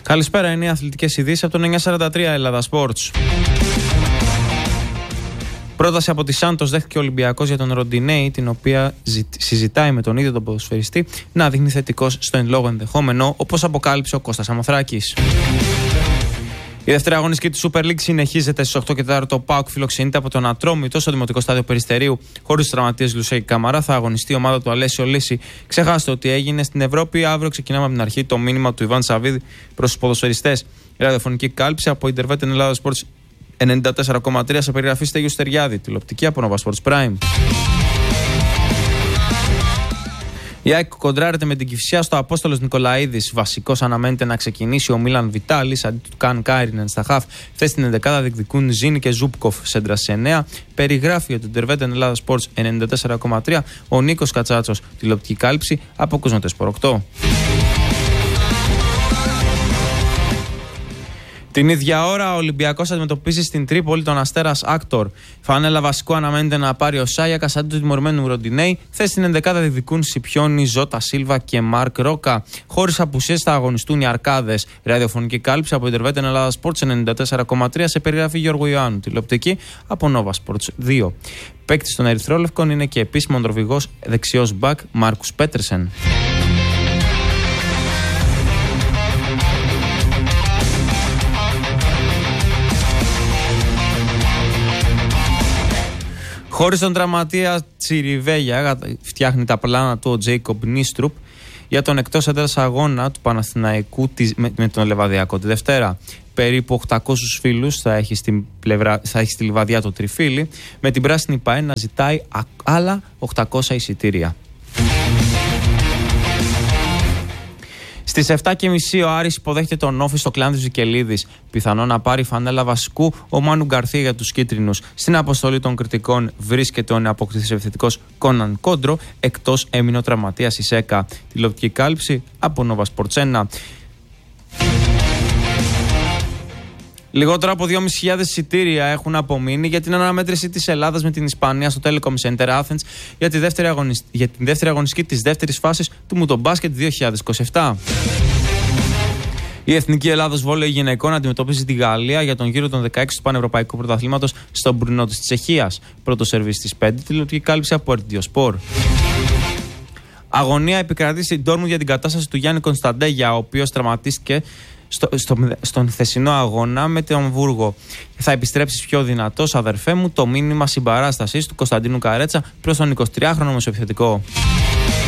Καλησπέρα, είναι οι αθλητικές ειδήσεις από το 943 Ελλάδα Sports. Πρόταση από τη Σάντος δέχτηκε ο Ολυμπιακός για τον Ροντινέη, την οποία συζητάει με τον ίδιο τον ποδοσφαιριστή να δείχνει θετικός στο εν λόγω ενδεχόμενο, όπως αποκάλυψε ο Κώστας Αμοθράκης. Η δεύτερη αγωνιστική του Super League συνεχίζεται στις 8 και 4. Το ΠΑΟΚ φιλοξενείται από τον Ατρόμητο στο Δημοτικό Στάδιο Περιστερίου. Χωρίς τους τραυματίες Λουσέη Καμαρά, θα αγωνιστεί η ομάδα του Αλέσιο Λύση. Ξεχάστε ότι έγινε στην Ευρώπη. Αύριο ξεκινάμε από την αρχή το μήνυμα του Ιβάν Σαββίδη προς τους ποδοσφαιριστές. Η ραδιοφωνική κάλυψη από Intervet Ελλάδα Sports 94,3 σε περιγραφή Στέγιου Στεριάδη. Τηλεοπτική από Nova Sports Prime. Η ΑΕΚ κοντράρεται με την Κηφισιά στο Απόστολος Νικολαίδης. Βασικός αναμένεται να ξεκινήσει ο Μίλαν Βιτάλης αντί του Καν Κάιρινεν στα χαφ. Χθες στην 11η διεκδικούν Ζήνη και Ζούπκοφ σέντρα σε 9. Περιγράφει για τον Τερβέτεν Ελλάδα Sports 94,3 ο Νίκος Κατσάτσος. Τηλεοπτική κάλυψη από Κοσμοτέσπορ 8. Την ίδια ώρα, ο Ολυμπιακός αντιμετωπίζει στην Τρίπολη τον Αστέρας Άκτορ. Φανέλα βασικού αναμένεται να πάρει ο Σάγιακας αντί του τιμωρημένου Ροντινέη. Χθες στην 11η διεκδικούν Σιπιόνι, Ζώτα Σίλβα και Μάρκ Ρόκα. Χωρίς απουσίες θα αγωνιστούν οι Αρκάδες. Ραδιοφωνική κάλυψη από Intervet Ελλάδα Sports 94,3 σε περιγραφή Γιώργου Ιωάννου. Τηλεοπτική από Nova Sports 2. Παίκτης των Ερυθρόλευκων είναι και επίσημο νορβηγός δεξιός μπακ Μάρκους Πέτρεσεν. Χωρίς τον τραυματία Τσιριβέγια, φτιάχνει τα πλάνα του ο Τζέικομπ Νίστρουπ για τον εκτός έδρας αγώνα του Παναθηναϊκού με τον Λεβαδιακό τη Δευτέρα. Περίπου 800 φίλους θα έχει στη Λιβαδιά το Τριφύλι, με την Πράσινη ΠΑΕ να ζητάει άλλα 800 εισιτήρια. Στις 7.30 ο Άρης υποδέχεται τον Όφη στο Κλάνδης Βικελίδης. Πιθανό να πάρει φανέλα βασικού ο Μάνου Γκαρθία για τους κίτρινους. Στην αποστολή των κριτικών βρίσκεται ο νεοαποκτηθής επιθετικός Κόναν Κόντρο, εκτός έμεινε ο τραυματίας Ισέκα. Τηλεοπτική κάλυψη από Nova Sports 1. Λιγότερο από 2.500 εισιτήρια έχουν απομείνει για την αναμέτρηση της Ελλάδας με την Ισπανία στο Telecom Center Athens για την δεύτερη αγωνιστική της δεύτερης φάσης του Μουτομπάσκετ 2027. Η Εθνική Ελλάδος Βόλεϊ Γυναικών αντιμετωπίζει τη Γαλλία για τον γύρο των 16 του Πανευρωπαϊκού Πρωταθλήματος στον Μπρουνό της Τσεχίας. Πρώτο σερβίς στις 5, τηλεοπτική κάλυψη από Ερντιοσπορ. Αγωνία επικρατεί στην Ντόρμουντ για την κατάσταση του Γιάννη Κωνσταντέγια, ο οποίος τραυματίστηκε στον χθεσινό αγώνα με τον Αμβούργο. Θα επιστρέψεις πιο δυνατός, αδερφέ μου, το μήνυμα συμπαράστασης του Κωνσταντίνου Καρέτσα προς τον 23χρονο μεσοεπιθετικό.